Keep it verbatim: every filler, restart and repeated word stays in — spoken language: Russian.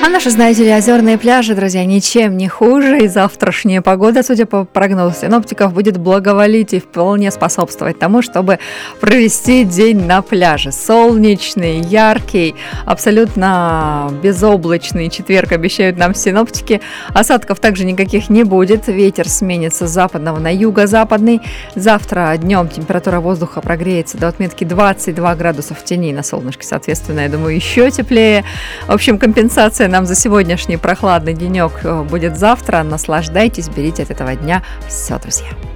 наши, знаете ли, озерные пляжи, друзья, ничем не хуже, и завтрашняя погода, судя по прогнозу синоптиков, будет благоволить и вполне способствовать тому, чтобы провести день на пляже. Солнечный, яркий, абсолютно безоблачный четверг обещают нам синоптики. Осадков также никаких не будет, ветер сменится с западного на юго-западный. Завтра днем температура воздуха прогреется до отметки двадцать два градуса в тени, на солнышке, соответственно, я думаю, еще теплее. В общем, компенсация нам за сегодняшний прохладный денек будет завтра. Наслаждайтесь, берите от этого дня все, друзья.